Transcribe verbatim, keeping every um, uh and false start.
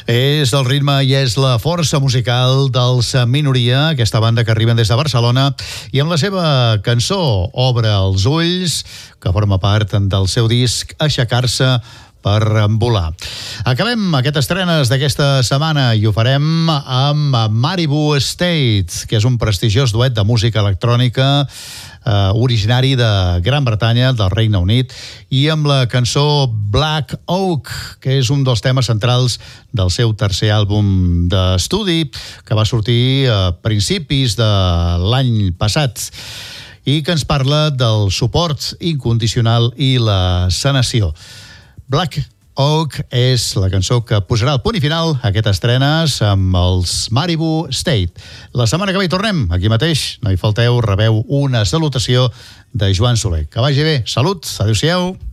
És el ritme i és la força musical dels Minoria, aquesta banda que arriben des de Barcelona, i amb la seva cançó Obre els ulls, que forma part del seu disc Aixecar-se per volar. Acabem aquestes estrenes d'aquesta setmana i ho farem amb Maribou Estate, que és un prestigiós duet de música electrònica eh, originari de Gran Bretanya, del Regne Unit, i amb la cançó Black Oak, que és un dels temes centrals del seu tercer àlbum d'estudi, que va sortir a principis de l'any passat i que ens parla del suport incondicional i la sanació. Black Oak és la cançó que posarà el punt i final a aquestes estrenes amb els Maribou Estate. La setmana que ve hi tornem, aquí mateix. No hi falteu, rebeu una salutació de Joan Soler. Que vagi bé. Salut, adéu-siau.